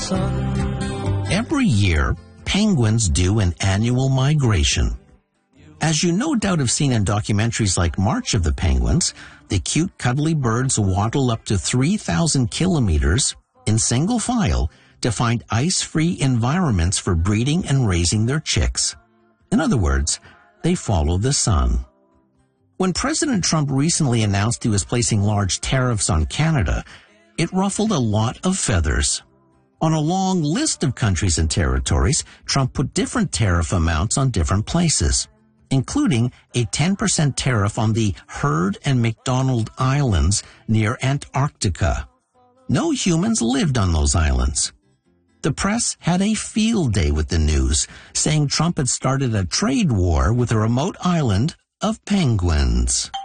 sun. Every year, penguins do an annual migration. As you no doubt have seen in documentaries like March of the Penguins, the cute cuddly birds waddle up to 3,000 kilometers in single file to find ice-free environments for breeding and raising their chicks. In other words, they follow the sun. When President Trump recently announced he was placing large tariffs on Canada, it ruffled a lot of feathers. On a long list of countries and territories, Trump put different tariff amounts on different places, including a 10% tariff on the Heard and McDonald Islands near Antarctica. No humans lived on those islands. The press had a field day with the news, saying Trump had started a trade war with a remote island of penguins.